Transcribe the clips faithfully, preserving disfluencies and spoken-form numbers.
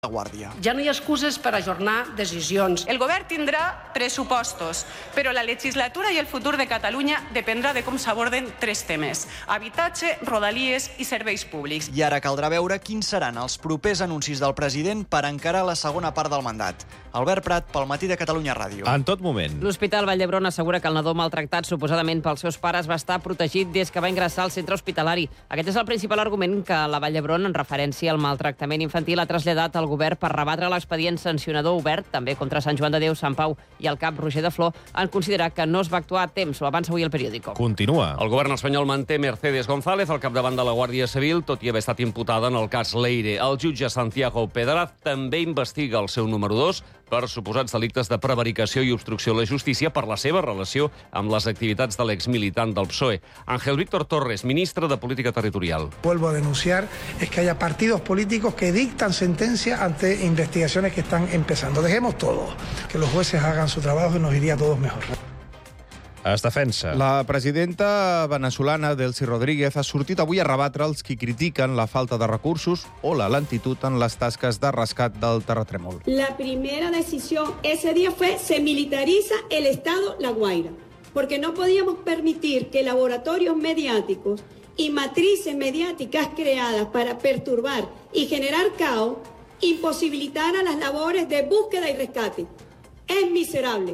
La Guàrdia. Ja no hi ha excuses per ajornar decisions. El govern tindrà pressupostos, però la legislatura i el futur de Catalunya dependrà de com s'aborden tres temes: habitatge, rodalies i serveis públics. I ara caldrà veure quins seran els propers anuncis del president per encarar la segona part del mandat. Albert Prat, pel Matí de Catalunya Ràdio. En tot moment. L'Hospital Vall d'Hebron assegura que el nadó maltractat suposadament pels seus pares va estar protegit des que va ingressar al centre hospitalari. Aquest és el principal argument que la Vall d'Hebron, en referència al maltractament infantil, ha traslladat al govern per rebatre l'expedient sancionador obert, també contra Sant Joan de Déu, Sant Pau i el cap Roger de Flor, en considerar que no es va actuar a temps. Ho avança avui el periòdico. Continua. El govern espanyol manté Mercedes González al capdavant de la Guàrdia Civil, tot i haver estat imputada en el cas Leire. El jutge Santiago Pedraz també investiga el seu número dos per suposats delictes de prevaricació i obstrucció a la justícia per la seva relació amb les activitats de l'exmilitant del P S O E. Ángel Víctor Torres, ministre de Política Territorial. Vuelvo a denunciar es que haya partidos políticos que dictan sentencias ante investigaciones que están empezando. Dejemos todo, que los jueces hagan su trabajo y nos iría a todos mejor. Es defensa. La presidenta venezolana Delcy Rodríguez ha sortit avui a rebatre els qui critiquen la falta de recursos o la lentitud en les tasques de rescat del terratrèmol. La primera decisión ese día fue se militariza el Estado La Guaira, porque no podíamos permitir que laboratorios mediáticos y matrices mediáticas creadas para perturbar y generar caos imposibilitaran las labores de búsqueda y rescate. Es miserable.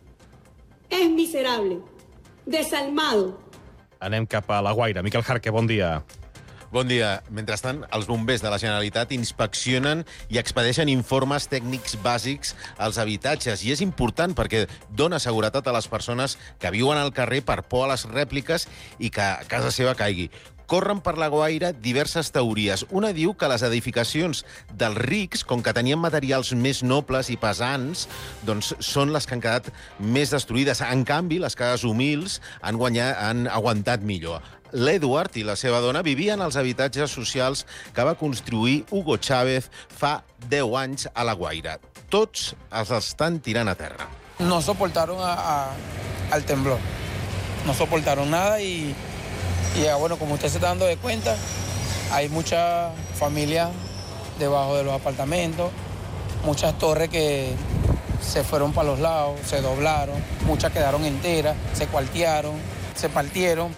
És miserable, desalmado. Anem cap a La Guaira. Miquel Jarque, bon dia. Bon dia. Mentrestant, els bombers de la Generalitat inspeccionen i expedeixen informes tècnics bàsics als habitatges. I és important perquè dona seguretat a les persones que viuen al carrer per por a les rèpliques i que a casa seva caigui. Corren per La Guaira diverses teories. Una diu que les edificacions dels rics, com que tenien materials més nobles i pesants, doncs són les que han quedat més destruïdes. En canvi, les cases humils han, guanyat, han aguantat millor. L'Edward i la seva dona vivien als habitatges socials que va construir Hugo Chávez fa deu anys a La Guaira. Tots els estan tirant a terra. No soportaron a, a, al temblor. No soportaron nada y... Y bueno, como usted se está dando de cuenta, hay muchas familias debajo de los apartamentos, muchas torres que se fueron para los lados, se doblaron, muchas quedaron enteras, se cuartearon, se partieron.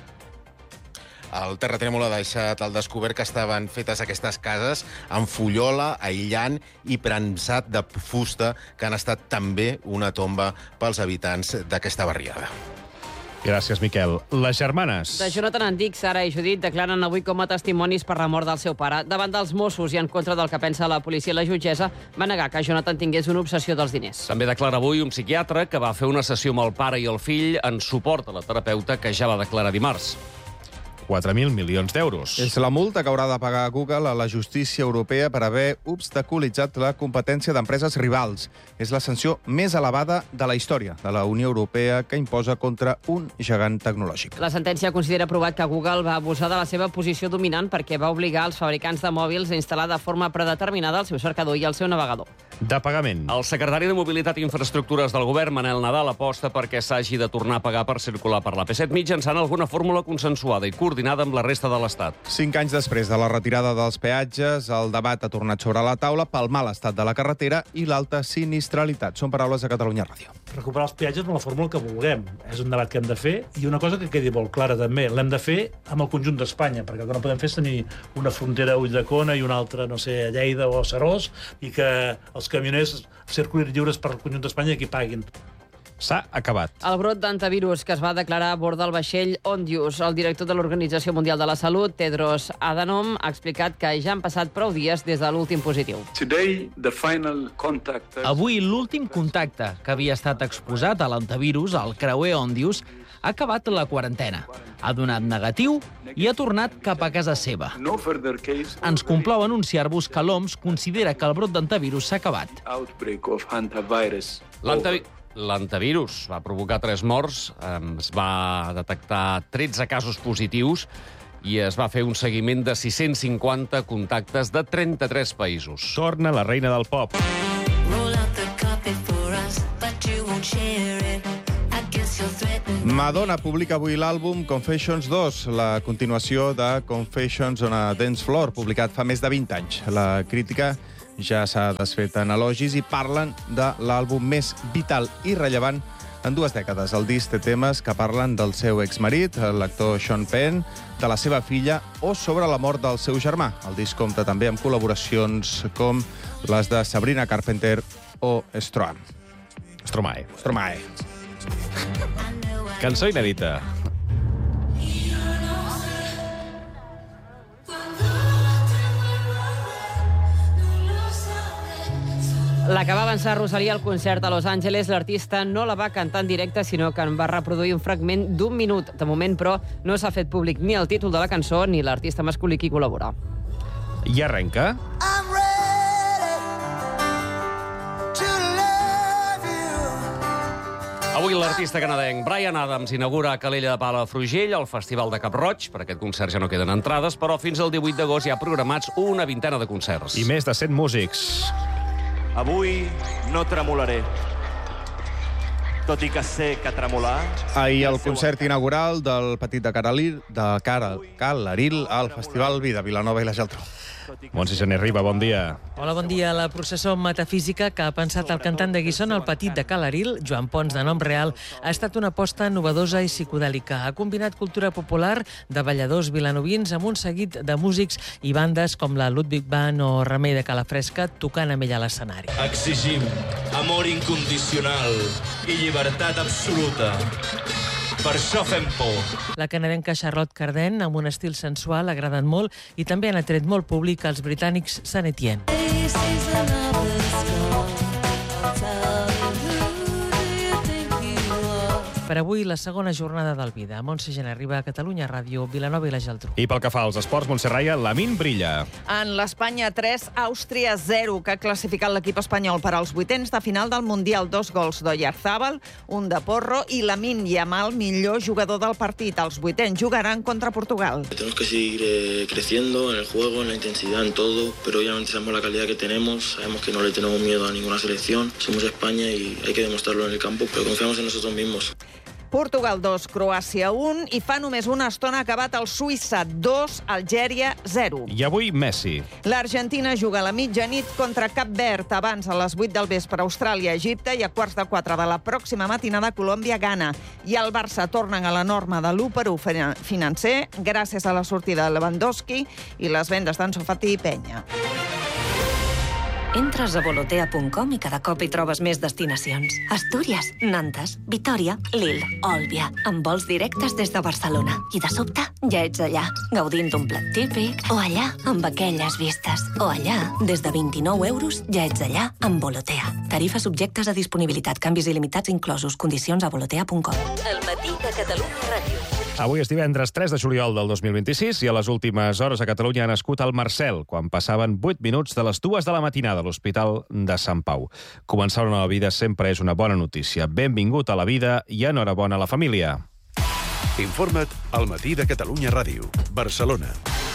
El terratrèmol ha deixat al descobert que estaven fetes aquestes cases amb fullola, aïllant i premsat de fusta, que han estat també una tomba pels habitants d'aquesta barriada. Gràcies, Miquel. Les germanes. De Jonathan Antic, Sara i Judit declaren avui com a testimonis per la mort del seu pare. Davant dels Mossos i en contra del que pensa la policia i la jutgessa, va negar que Jonathan tingués una obsessió dels diners. També declara avui un psiquiatre que va fer una sessió amb el pare i el fill en suport a la terapeuta que ja va declarar dimarts. quatre mil milions d'euros. És la multa que haurà de pagar Google a la justícia europea per haver obstaculitzat la competència d'empreses rivals. És la sanció més elevada de la història de la Unió Europea que imposa contra un gegant tecnològic. La sentència considera provat que Google va abusar de la seva posició dominant perquè va obligar els fabricants de mòbils a instal·lar de forma predeterminada el seu cercador i el seu navegador. De pagament. El secretari de Mobilitat i Infraestructures del govern, Manel Nadal, aposta perquè s'hagi de tornar a pagar per circular per la P set mitjançant alguna fórmula consensuada i coordinada amb la resta de l'Estat. Cinc anys després de la retirada dels peatges, el debat ha tornat sobre la taula pel mal estat de la carretera i l'alta sinistralitat. Són paraules de Catalunya Ràdio. Recuperar els peatges amb la fórmula que vulguem. És un debat que hem de fer i una cosa que quedi molt clara també, l'hem de fer amb el conjunt d'Espanya, perquè el que no podem fer és tenir una frontera a Ulldecona i una altra, no sé, a Lleida o a Serós, i que els camioners circulin lliures per el conjunt d'Espanya i qui paguin. S'ha acabat. El brot d'antivirus que es va declarar a bord del vaixell Ondius. El director de l'Organització Mundial de la Salut, Tedros Adhanom, ha explicat que ja han passat prou dies des de l'últim positiu. Avui, l'últim contacte que havia estat exposat a l'antivirus, el creuer Ondius, ha acabat la quarantena. Ha donat negatiu i ha tornat cap a casa seva. Ens complau anunciar-vos que l'O M S considera que el brot d'antivirus s'ha acabat. L'antivirus va provocar tres morts, es va detectar tretze casos positius i es va fer un seguiment de sis-cents cinquanta contactes de trenta-tres països. Torna la reina del pop. Madonna publica avui l'àlbum Confessions dos, la continuació de Confessions on a Dance Floor, publicat fa més de vint anys. La crítica ja s'ha desfet en elogis i parlen de l'àlbum més vital i rellevant en dues dècades. El disc té temes que parlen del seu exmarit, l'actor Sean Penn, de la seva filla o sobre la mort del seu germà. El disc compta també amb col·laboracions com les de Sabrina Carpenter o Stromae. Stromae. Stromae. Cançó inèdita. La que va avançar Rosalía al concert a Los Angeles, l'artista no la va cantar en directe, sinó que en va reproduir un fragment d'un minut. De moment, però, no s'ha fet públic ni el títol de la cançó ni l'artista masculí qui col·labora. I arrenca. Avui l'artista canadenc Bryan Adams inaugura a Calella de Palafrugell el Festival de Cap-roig. Per aquest concert ja no queden entrades, però fins al divuit d'agost hi ha programats una vintena de concerts. I més de cent músics. Avui no tremolaré, tot i que sé que tremolar... Ahir el concert inaugural del Petit de Caralil, de Cal Laril al Festival Vida, Vilanova i la Geltrú. Montse Gené Riba, bon dia. Hola, bon dia. La processó metafísica que ha pensat el cantant de Guissona, el Petit de Cal Laril, Joan Pons, de nom real, ha estat una aposta novedosa i psicodèlica. Ha combinat cultura popular de balladors vilanovins amb un seguit de músics i bandes com la Ludwig Band o Remei de Calafresca tocant amb ella a l'escenari. Exigim amor incondicional i llibertat absoluta. Per això fem por. La canadenca Charlotte Cardin, amb un estil sensual, ha agradat molt i també han atret molt públic als britànics Saint Etienne. Per avui, la segona jornada del Vida. Montse Gené Riba, Catalunya Ràdio, Vilanova i la Geltrú. I pel que fa als esports, Montse Raia, Lamine brilla. En l'Espanya tres, Àustria zero, que ha classificat l'equip espanyol per als vuitens de final del Mundial. Dos gols d'Oyarzabal, un de Porro i Lamine Yamal, millor jugador del partit. Els vuitens jugaran contra Portugal. Tenemos que seguir eh, creciendo en el juego, en la intensidad, en todo, pero obviamente sabemos la calidad que tenemos, sabemos que no le tenemos miedo a ninguna selección, somos España y hay que demostrarlo en el campo, pero confiamos en nosotros mismos. Portugal dos, Croàcia un, i fa només una estona ha acabat el Suïssa dos, Algèria zero. I avui Messi. L'Argentina juga a la mitjanit contra Cap Verd, abans a les vuit del vespre Austràlia, Egipte, i a quarts de quatre de la pròxima matinada Colòmbia, Ghana. I el Barça tornen a la norma de l'u per u financer gràcies a la sortida de Lewandowski i les vendes d'Ansu Fati i Penya. Entres a volotea punt com i cada cop hi trobes més destinacions. Astúries, Nantes, Vitòria, Lille, Òlbia, amb vols directes des de Barcelona. I de sobte ja ets allà, gaudint d'un plat típic, o allà, amb aquelles vistes, o allà, des de vint-i-nou euros, ja ets allà, amb Volotea. Tarifes subjectes a disponibilitat, canvis il·limitats inclosos, condicions a volotea punt com. El matí de Catalunya Ràdio. Avui és divendres tres de juliol del dos mil vint-i-sis i a les últimes hores a Catalunya ha nascut el Marcel, quan passaven vuit minuts de les dues de la matinada a l'Hospital de Sant Pau. Començar una nova vida sempre és una bona notícia. Benvingut a la vida i enhorabona a la família. Informa't al matí de Catalunya Ràdio, Barcelona.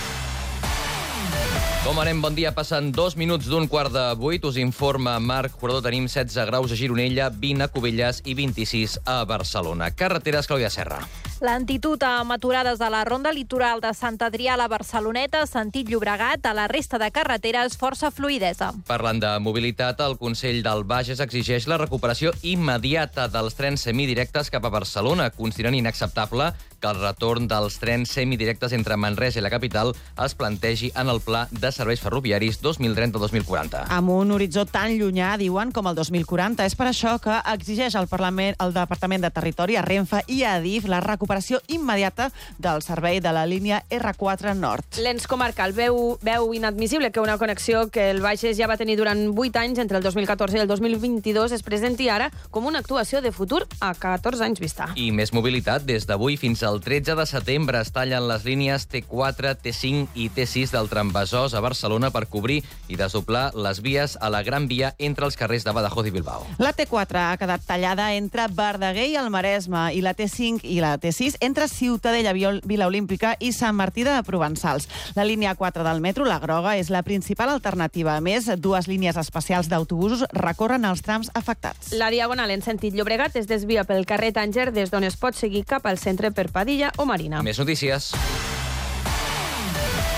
Com anem? Bon dia. Passen dos minuts d'un quart de vuit. Us informa Marc Jurador. Tenim setze graus a Gironella, vint a Cubelles i vint-i-sis a Barcelona. Carreteres, Clàudia Serra. Lentitud amb aturades a la ronda litoral de Sant Adrià a la Barceloneta, sentit Llobregat, a la resta de carreteres força fluidesa. Parlant de mobilitat, el Consell del Bages exigeix la recuperació immediata dels trens semidirectes cap a Barcelona, considerant inacceptable que el retorn dels trens semidirectes entre Manresa i la capital es plantegi en el Pla de Serveis Ferroviaris dos mil trenta dos mil quaranta. Amb un horitzó tan llunyà, diuen, com el dos mil quaranta. És per això que exigeix al Parlament, el Departament de Territori, a Renfe i a Adif la recuperació immediata del servei de la línia erre quatre Nord. L'ens comarcal veu, veu inadmissible que una connexió que el Bages ja va tenir durant vuit anys, entre el dos mil catorze i el dos mil vint-i-dos, es presenti ara com una actuació de futur a catorze anys vista. I més mobilitat. Des d'avui fins al tretze de setembre es tallen les línies te quatre, te cinc i te sis del Trambesòs a Barcelona per cobrir i desdoblar les vies a la Gran Via entre els carrers de Badajoz i Bilbao. La te quatre ha quedat tallada entre Verdaguer i el Maresme i la te cinc i la te sis entre Ciutadella, Vila Olímpica i Sant Martí de Provençals. La línia quatre del metro, la groga, és la principal alternativa. A més, dues línies especials d'autobusos recorren els trams afectats. La diagonal en sentit Llobregat es desvia pel carrer Tànger, des d'on es pot seguir cap al centre per Padilla o Marina. Més notícies.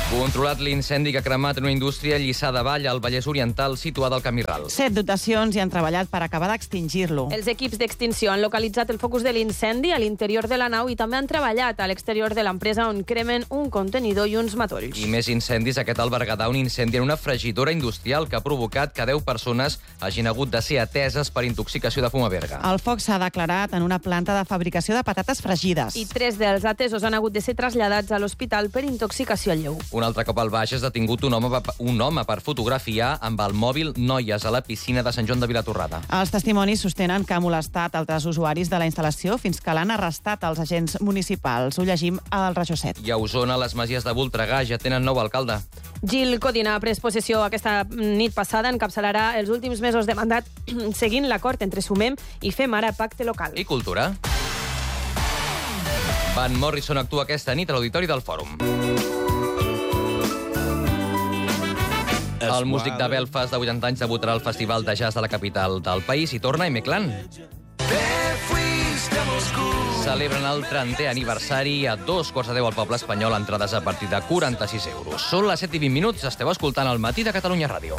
Controlat l'incendi que ha cremat en una indústria a Lliçà de Vall, al Vallès Oriental, situada al Camí Ral. Set dotacions hi han treballat per acabar d'extingir-lo. Els equips d'extinció han localitzat el focus de l'incendi a l'interior de la nau i també han treballat a l'exterior de l'empresa on cremen un contenidor i uns matolls. I més incendis. Aquest al Berguedà, un incendi en una fregidora industrial que ha provocat que deu persones hagin hagut de ser ateses per intoxicació de fum a Berga. El foc s'ha declarat en una planta de fabricació de patates fregides. I tres dels atesos han hagut de ser traslladats a l'hospital per intoxicació lleu. Un altre cop al Bages, detingut un home, un home per fotografiar amb el mòbil noies a la piscina de Sant Joan de Vilatorrada. Els testimonis sostenen que ha molestat altres usuaris de la instal·lació fins que l'han arrestat els agents municipals. Ho llegim al Regió set. I a Osona, les masies de Voltregà ja tenen nou alcalde. Gil Codina ha pres possessió aquesta nit passada, encapçalarà els últims mesos de mandat seguint l'acord entre Sumem i Fem Ara Pacte Local. I cultura. Van Morrison actua aquesta nit a l'Auditori del Fòrum. El músic de Belfast, de vuitanta anys, debutarà al Festival de Jazz de la capital del país i torna a M-Clan. Celebren el trentè aniversari a dos quarts de deu al poble espanyol, entrades a partir de quaranta-sis euros. Són les set i vint minuts, esteu escoltant el Matí de Catalunya Ràdio.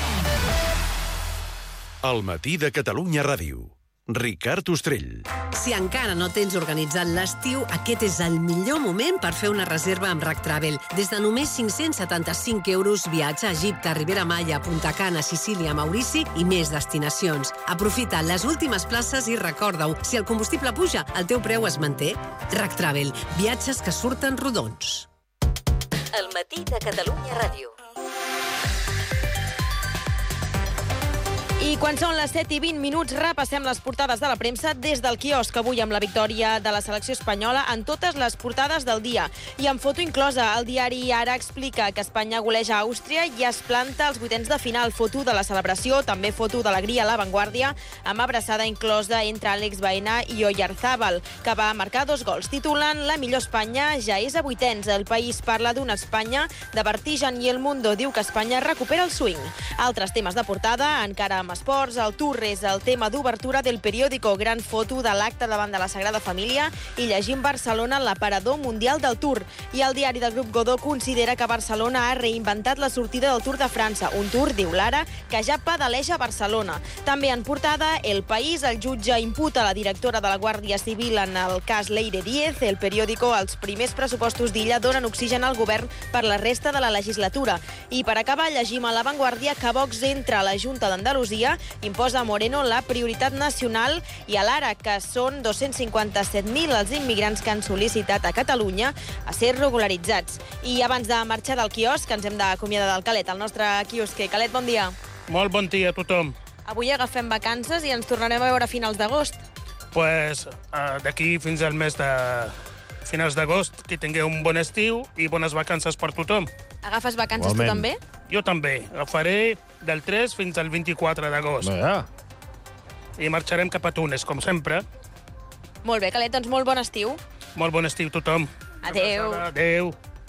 El Matí de Catalunya Ràdio. Ricard Ostrell. Si encara no tens organitzat l'estiu, aquest és el millor moment per fer una reserva amb RAC Travel. Des de només cinc-cents setanta-cinc euros, viatge a Egipte, Ribera Maya, Punta Cana, Sicília, Maurici i més destinacions. Aprofita les últimes places i recorda-ho, si el combustible puja, el teu preu es manté. RAC Travel, viatges que surten rodons. El Matí de Catalunya Ràdio. I quan són les set i vint minuts, repassem les portades de la premsa des del quiosc, avui amb la victòria de la selecció espanyola en totes les portades del dia. I amb foto inclosa, el diari Ara explica que Espanya goleja a Àustria i es planta als vuitens de final. Foto de la celebració, també foto d'alegria a La Vanguardia, amb abraçada inclosa entre Àlex Baena i Oyarzábal, que va marcar dos gols. Titulen La millor Espanya ja és a vuitens. El País parla d'una Espanya de vertigen i El Mundo diu que Espanya recupera el swing. Altres temes de portada, encara amb esports, el Tour és el tema d'obertura del periòdico. Gran foto de l'acte davant de la Sagrada Família i llegim Barcelona, l'aparador mundial del Tour. I el diari del grup Godó considera que Barcelona ha reinventat la sortida del Tour de França. Un Tour, diu l'Ara, que ja pedaleja a Barcelona. També en portada, El País, el jutge imputa la directora de la Guàrdia Civil en el cas Leire Díez. El periòdico, els primers pressupostos d'Illa donen oxigen al govern per la resta de la legislatura. I per acabar, llegim a La Vanguardia que Vox entra a la Junta d'Andalusia, imposa a Moreno la prioritat nacional, i a l'Ara que són dos-cents cinquanta-set mil els immigrants que han sol·licitat a Catalunya a ser regularitzats. I abans de marxar del quiosc, ens hem d'acomiadar del Calet, el nostre quiosquer. Calet, bon dia. Molt bon dia a tothom. Avui agafem vacances i ens tornarem a veure a finals d'agost. Pues, uh, d'aquí fins al mes de finals d'agost, que tingueu un bon estiu i bones vacances per tothom. Agafes vacances tu també? Jo també. Agafaré del tres fins al vint-i-quatre d'agost. Ja. I marxarem cap a Tunes, com sempre. Molt bé, Calet, doncs molt bon estiu. Molt bon estiu a tothom. Adéu. Adéu.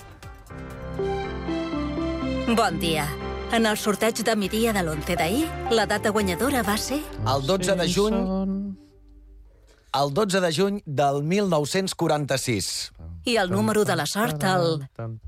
Bon dia. En el sorteig de migdia de l'onze d'ahir, la data guanyadora va ser... El dotze de juny... El dotze de juny del mil nou-cents quaranta-sis. I el número de la sort, el...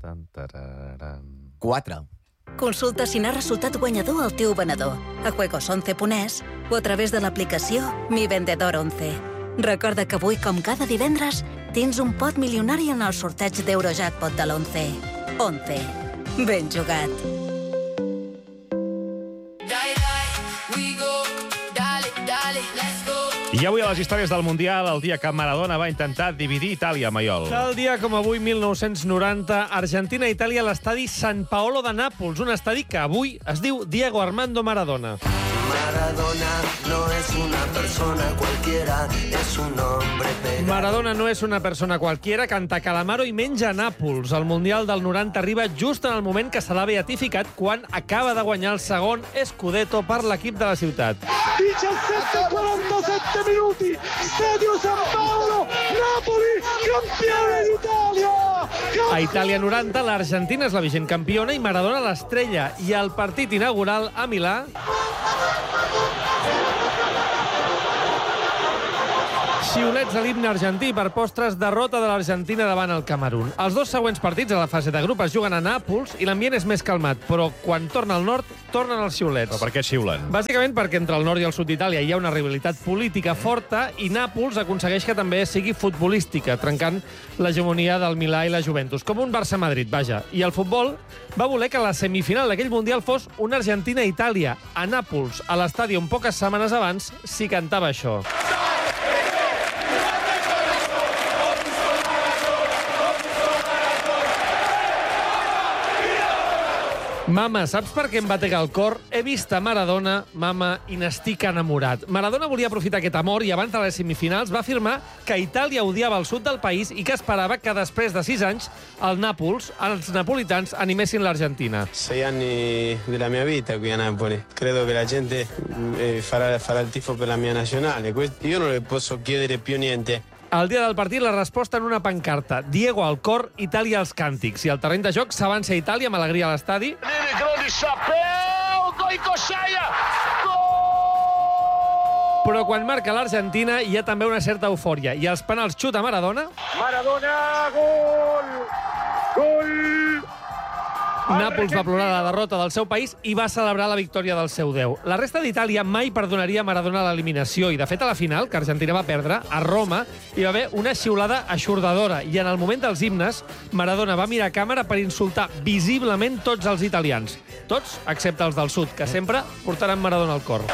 quatre. Consulta si n'ha resultat guanyador el teu venedor a juegos once punt es o a través de l'aplicació Mi Vendedor onze. Recorda que avui, com cada divendres, tens un pot milionari en el sorteig d'Eurojackpot de l'onze. onze. Ben jugat. I avui a les històries del Mundial, el dia que Maradona va intentar dividir Itàlia, Maiol. Tal dia com avui, mil nou-cents noranta, Argentina-Itàlia a l'estadi San Paolo de Nàpols, un estadi que avui es diu Diego Armando Maradona. Maradona no es una persona cualquiera, es un hombre pegado. Maradona no és una persona qualquiera, canta Calamaro i menja a Nàpols. El Mundial del noranta arriba just en el moment que se l'ha beatificat, quan acaba de guanyar el segon Scudetto per l'equip de la ciutat. diciassette e quarantasette minuti, Stadio San Paolo, Napoli, campione d'Italia! A Itàlia noranta, l'Argentina és la vigent campiona i Maradona l'estrella. I el partit inaugural a Milà Xiulets a l'himne argentí per postres, derrota de l'Argentina davant el Camerun. Els dos següents partits a la fase de grup es juguen a Nàpols i l'ambient és més calmat, però quan torna al nord, tornen els xiulets. Però per què xiulen? Bàsicament perquè entre el nord i el sud d'Itàlia hi ha una rivalitat política forta i Nàpols aconsegueix que també sigui futbolística, trencant l'hegemonia del Milà i la Juventus. Com un Barça-Madrid, vaja. I el futbol va voler que la semifinal d'aquell Mundial fos una Argentina-Itàlia. A Nàpols, a l'estadi on poques setmanes abans, s'hi cantava això. Mama, saps per què em batega el cor? He vist a Maradona, mama, i n'estic enamorat. Maradona volia aprofitar aquest amor i abans de les semifinals va afirmar que Itàlia odiava el sud del país i que esperava que després de sis anys el Nàpols, els napolitans, animessin l'Argentina. Sei anni della mia vita qui a Napoli. Credo che la gente eh, farà, farà il tifo per la mia nazionale. Io non le posso chiedere più niente. Al dia del partit, la resposta en una pancarta. Diego al cor, Itàlia als càntics. I al terreny de joc s'avança Itàlia amb alegria a l'estadi. Però quan marca l'Argentina hi ha també una certa eufòria. I els penals xuta Maradona. Maradona, gol! Gol! Nàpols va plorar la derrota del seu país i va celebrar la victòria del seu déu. La resta d'Itàlia mai perdonaria a Maradona l'eliminació i, de fet, a la final, que Argentina va perdre, a Roma, hi va haver una xiulada aixordadora i en el moment dels himnes, Maradona va mirar a càmera per insultar visiblement tots els italians. Tots, excepte els del sud, que sempre portaran Maradona al cor.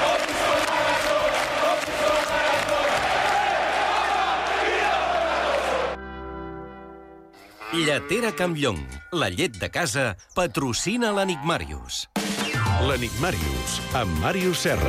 Lletera Campllong, la llet de casa, patrocina l'Enigmàrius. L'Enigmàrius, amb Màrius Serra.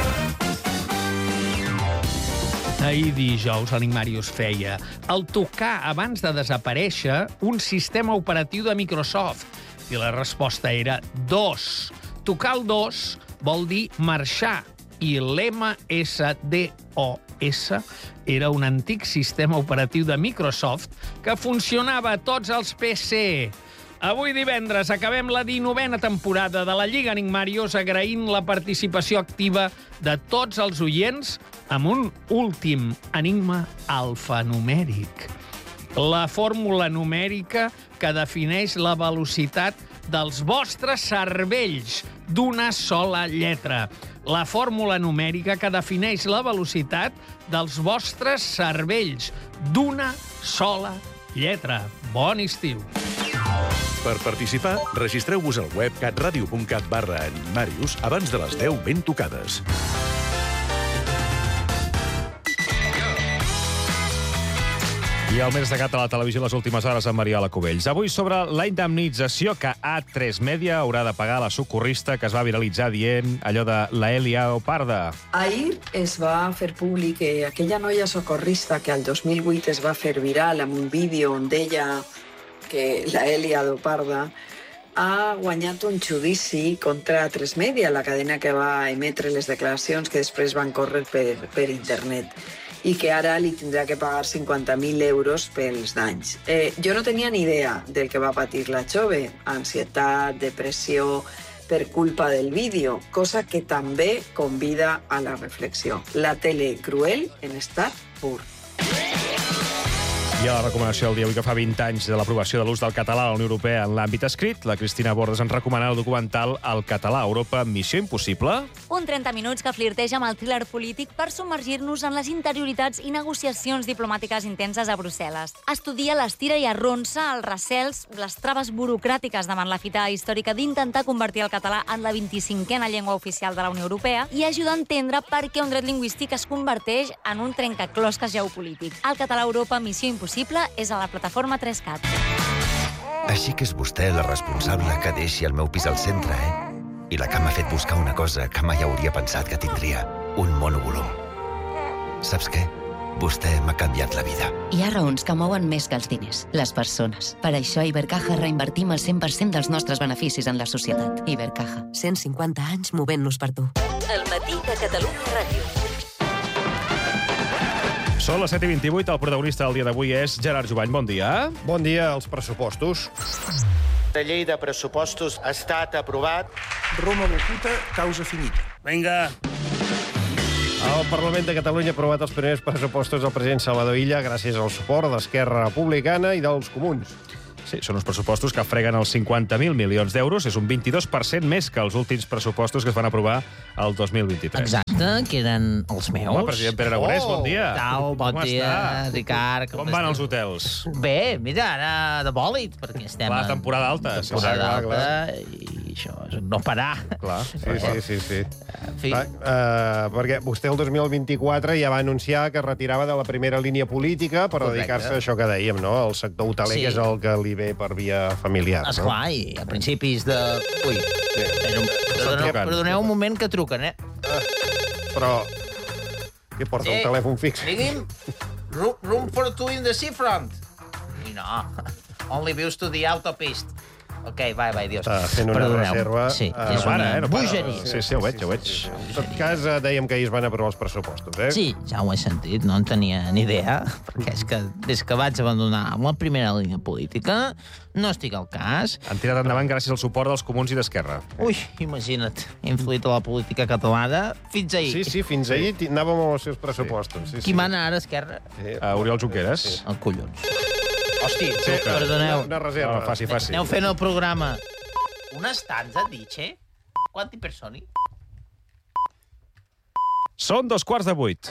Ahir dijous l'Enigmàrius feia el tocar abans de desaparèixer un sistema operatiu de Microsoft. I la resposta era dos. Tocar el dos vol dir marxar. I l'M S D O S era un antic sistema operatiu de Microsoft que funcionava a tots els P C. Avui divendres acabem la dinovena temporada de la Lliga Enigmàrius agraint la participació activa de tots els oients amb un últim enigma alfanumèric. La fórmula numèrica que defineix la velocitat dels vostres cervells d'una sola lletra. La fórmula numèrica que defineix la velocitat dels vostres cervells d'una sola lletra. Bon estiu. Per participar, registreu-vos al web catradio punt cat barra Enigmàrius abans de les deu ben tocades. I el més destacat a la televisió les últimes hores amb Mariola Cubells. Avui sobre la indemnització que A tres Media haurà de pagar a la socorrista que es va viralitzar dient allò de la Elia Oparda. Ahir es va fer públic que aquella noia socorrista que al dos mil vuit es va fer viral amb un vídeo on deia que la Elia Oparda ha guanyat un judici contra A tres Media, la cadena que va emetre les declaracions que després van córrer per, per internet, i que ara li tindrà que pagar cinquanta mil euros pels danys. Eh, jo no tenia ni idea del que va patir la jove, ansietat, depressió, per culpa del vídeo, cosa que també convida a la reflexió. La tele cruel en estat pur. I a la recomanació del dia avui que fa vint anys de l'aprovació de l'ús del català a la Unió Europea en l'àmbit escrit, la Cristina Bordes ens recomana el documental El català a Europa, Missió Impossible. Un trenta minuts que flirteja amb el thriller polític per submergir-nos en les interioritats i negociacions diplomàtiques intenses a Brussel·les. Estudia l'estira i arronsa, els recels, les traves burocràtiques davant la fita històrica d'intentar convertir el català en la vint-i-cinquena llengua oficial de la Unió Europea i ajuda a entendre per què un dret lingüístic es converteix en un trencaclosques geopolític. El català a Europa, Missió Impossible, és a la plataforma tres cat. Així que és vostè la responsable que deixi el meu pis al centre, eh? I la que m'ha fet buscar una cosa que mai hauria pensat que tindria, un monovolum. Saps què? Vostè m'ha canviat la vida. Hi ha raons que mouen més que els diners, les persones. Per això a Ibercaja reinvertim el cent per cent dels nostres beneficis en la societat. Ibercaja, cent cinquanta anys movent-nos per tu. El matí de Catalunya Ràdio. Són les set i vint-i-vuit, el protagonista del dia d'avui és Gerard Jubany. Bon dia. Bon dia. Els pressupostos. La llei de pressupostos ha estat aprovat. Roma locuta, causa finita. Vinga. El Parlament de Catalunya ha aprovat els primers pressupostos del president Salvador Illa gràcies al suport d'Esquerra Republicana i dels Comuns. Sí, són uns pressupostos que freguen els cinquanta mil milions d'euros. És un vint-i-dos per cent més que els últims pressupostos que es van aprovar el dos mil vint-i-tres. Exacte, que eren els meus. Home, president Pere Aragonès, bon dia. Tal, bon Com dia, està? Ricard. Com van els hotels? Bé, mira, ara de bòlit, perquè estem Clar, en temporada alta. temporada Sí, clar, alta, i això és un no parar. Clar, sí, sí, sí. sí. En fi. Clar, uh, perquè vostè el dos mil vint-i-quatre ja va anunciar que es retirava de la primera línia política per Correcte. dedicar-se a això que dèiem, no? El sector hoteler, Sí. que és el que li ve per via familiar. Esclar, i a principis de... Ui, perdoneu, perdoneu, perdoneu un moment que truquen, eh? Però... Què porta Eh, un telèfon fix? Digui'm, room, room for two in the seafront. I no, only views to the autopist. Ok, vai, vai, Dios. Està fent una Perdoneu. reserva... Sí, eh, és una no para. bogeria. Sí, sí, ho veig, ho veig. En tot cas, eh, dèiem que ahir es van aprovar els pressupostos, eh? Sí, ja ho he sentit, no en tenia ni idea, perquè és que des que vaig abandonar la primera línia política no estic al cas. Han tirat endavant gràcies al suport dels Comuns i d'Esquerra. Ui, imagina't, he influït a la política catalana fins ahir. Sí, sí, fins ahir ti- anàvem amb els seus pressupostos. Sí, Qui sí. mana ara, Esquerra? Sí. Uh, Oriol Junqueras. Sí. El collons. Hosti, Sí, perdoneu. Una, una reserva. No, faci, faci. Aneu fent el programa. Una stanza, dice? Quanti persone? Són dos quarts de vuit.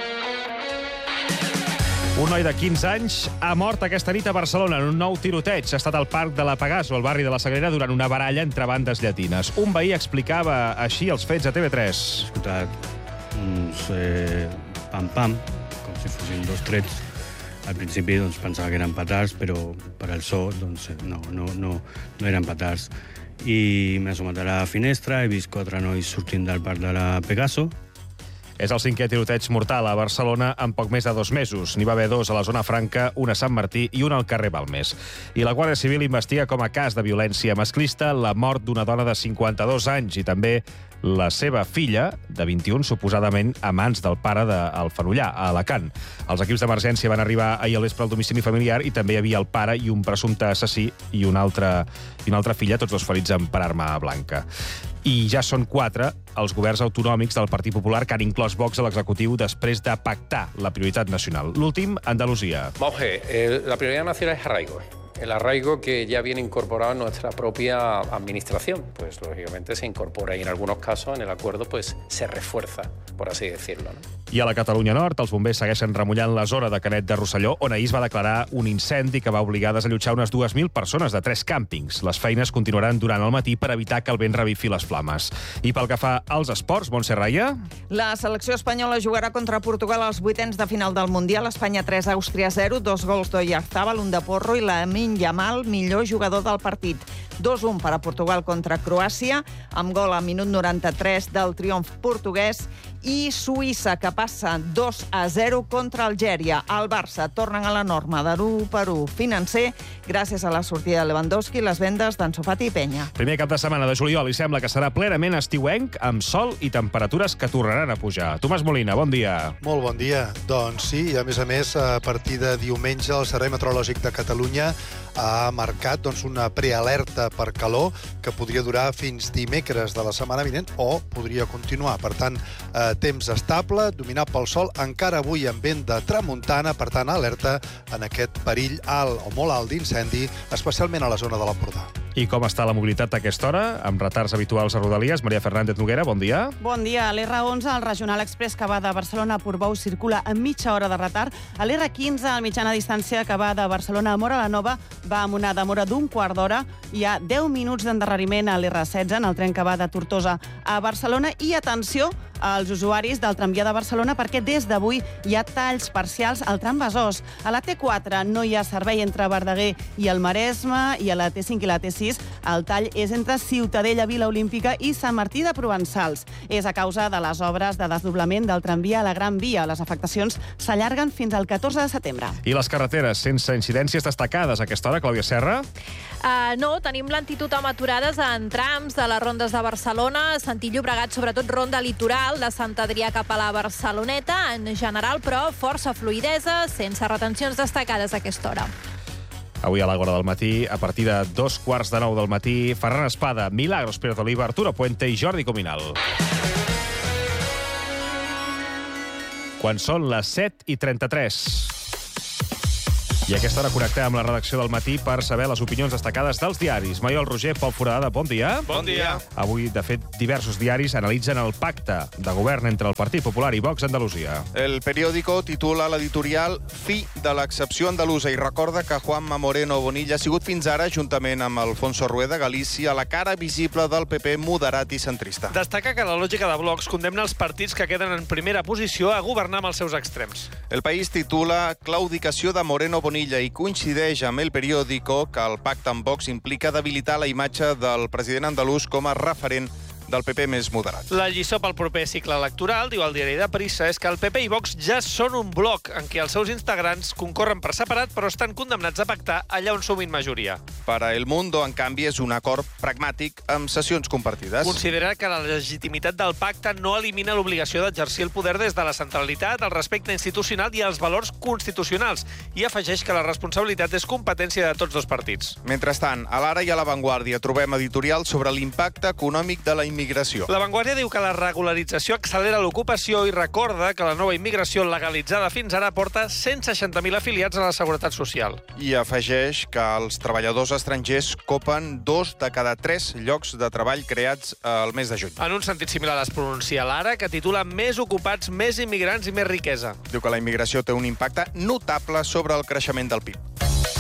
Un noi de quinze anys ha mort aquesta nit a Barcelona en un nou tiroteig. Ha estat al Parc de la Pegaso, al barri de la Sagrera, durant una baralla entre bandes llatines. Un veí explicava així els fets a T V tres. He escoltat uns eh, pam-pam, com si fossin dos trets. Al principi doncs, pensava que eren petards, però per al so doncs, no, no, no, no eren petards. I m'he assomat a la finestra, he vist quatre nois sortint del Parc de la Pegaso. És el cinquè tiroteig mortal a Barcelona en poc més de dos mesos. N'hi va haver dos a la zona franca, un a Sant Martí i un al carrer Balmes. I la Guàrdia Civil investiga com a cas de violència masclista la mort d'una dona de cinquanta-dos anys i també la seva filla, de vint-i-un, suposadament a mans del pare del Fenollà, a Alacant. Els equips d'emergència van arribar ahir al vespre al domicili familiar i també hi havia el pare i un presumpte assassí i una altra, i una altra filla, tots dos ferits amb per arma blanca. I ja són quatre els governs autonòmics del Partit Popular que han inclòs Vox a l'executiu després de pactar la prioritat nacional. L'últim, Andalusia. Vamos a ver, eh, la prioridad nacional es arraigo. El arraigo que ya viene incorporado en nuestra propia administración, pues lógicamente se incorpora y en algunos casos en el acuerdo pues se refuerza, por así decirlo, ¿no? I a la Catalunya Nord, els bombers segueixen remullant la zona de Canet de Rosselló, on ahir es va declarar un incendi que va obligar a desallotjar unes dues mil persones de tres càmpings. Les feines continuaran durant el matí per evitar que el vent revifi les flames. I pel que fa als esports, Montse Raia? La selecció espanyola jugarà contra Portugal als vuitens de final del Mundial. Espanya tres, Àustria zero, dos gols d'Oyarzabal, un de Porro i Lamine Yamal, millor jugador del partit. dos un per a Portugal contra Croàcia, amb gol a minut noranta-tres del triomf portuguès, i Suïssa, que passa dos a zero contra Algèria. El Barça tornen a la norma de l'u per u financer gràcies a la sortida de Lewandowski i les vendes d'Ansu Fati i Penya. Primer cap de setmana de juliol i sembla que serà plenament estiuenc, amb sol i temperatures que tornaran a pujar. Tomàs Molina, bon dia. Molt bon dia. Doncs sí, i a més a més, a partir de diumenge, el Servei Meteorològic de Catalunya ha marcat doncs, una prealerta per calor que podria durar fins dimecres de la setmana vinent o podria continuar. Per tant, eh, temps estable, dominat pel sol, encara avui amb vent de tramuntana, per tant, alerta en aquest perill alt o molt alt d'incendi, especialment a la zona de l'Empordà. I com està la mobilitat a aquesta hora? Amb retards habituals a Rodalies. Maria Fernández Noguera, bon dia. Bon dia. A l'R onze, el Regional Express que va de Barcelona a Portbou circula amb mitja hora de retard. A l'R quinze, el mitjana distància que va de Barcelona a Móra la Nova, va amb una demora d'un quart d'hora. Hi ha deu minuts d'endarreriment a l'R setze, en el tren que va de Tortosa a Barcelona. I atenció als usuaris del tramvia de Barcelona, perquè des d'avui hi ha talls parcials al tram Besòs. A la T quatre no hi ha servei entre Verdaguer i el Maresme, i a la T cinc i la T sis el tall és entre Ciutadella, Vila Olímpica i Sant Martí de Provençals. És a causa de les obres de desdoblament del tramvia a la Gran Via. Les afectacions s'allarguen fins al catorze de setembre. I les carreteres sense incidències destacades a aquesta hora, Clàudia Serra? Uh, no, tenim lentitud amb aturades en trams de les rondes de Barcelona, sentit Llobregat, sobretot ronda litoral, de Sant Adrià cap a la Barceloneta, en general, però força fluidesa, sense retencions destacades a aquesta hora. Avui a l'hora del matí, a partir de dos quarts de nou del matí, Ferran Espada, Milagros Pérez Oliva, Arturo Puente i Jordi Cominal. quan són les set i trenta-tres. I a aquesta hora connectem amb la redacció del Matí per saber les opinions destacades dels diaris. Maiol Roger, Pol Foradada, bon dia. Bon dia. Avui, de fet, diversos diaris analitzen el pacte de govern entre el Partit Popular i Vox a Andalusia. El periòdico titula l'editorial Fi de l'excepció andalusa i recorda que Juanma Moreno Bonilla ha sigut fins ara, juntament amb Alfonso Rueda Galícia, la cara visible del P P moderat i centrista. Destaca que la lògica de blocs condemna els partits que queden en primera posició a governar amb els seus extrems. El País titula claudicació de Moreno Bonilla i coincideix amb el periòdico que el pacte amb Vox implica debilitar la imatge del president andalús com a referent del P P més moderat. La lliçó pel proper cicle electoral, diu el diari de Prissa, és que el P P i Vox ja són un bloc en què els seus integrants concorren per separat però estan condemnats a pactar allà on sumin majoria. Per a El Mundo, en canvi, és un acord pragmàtic amb sessions compartides. Considera que la legitimitat del pacte no elimina l'obligació d'exercir el poder des de la centralitat, el respecte institucional i els valors constitucionals, i afegeix que la responsabilitat és competència de tots dos partits. Mentrestant, a l'Ara i a La Vanguardia trobem editorials sobre l'impacte econòmic de la immigració. La Vanguardia diu que la regularització accelera l'ocupació i recorda que la nova immigració legalitzada fins ara porta cent seixanta mil afiliats a la Seguretat Social. I afegeix que els treballadors estrangers copen dos de cada tres llocs de treball creats al mes de juny. En un sentit similar es pronuncia l'Ara, que titula Més ocupats, més immigrants i més riquesa. Diu que la immigració té un impacte notable sobre el creixement del P I B.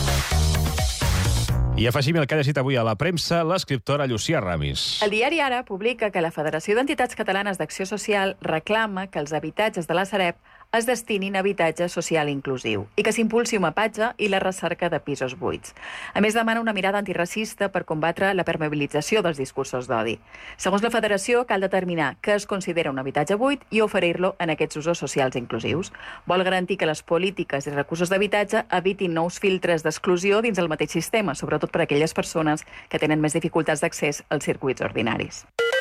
I afegim el que ha llegit avui a la premsa l'escriptora Llucia Ramis. El diari Ara publica que la Federació d'Entitats Catalanes d'Acció Social reclama que els habitatges de la Sareb es destinin a habitatge social inclusiu i que s'impulsi un mapatge i la recerca de pisos buits. A més, demana una mirada antiracista per combatre la permeabilització dels discursos d'odi. Segons la Federació, cal determinar què es considera un habitatge buit i oferir-lo en aquests usos socials inclusius. Vol garantir que les polítiques i recursos d'habitatge evitin nous filtres d'exclusió dins el mateix sistema, sobretot per a aquelles persones que tenen més dificultats d'accés als circuits ordinaris.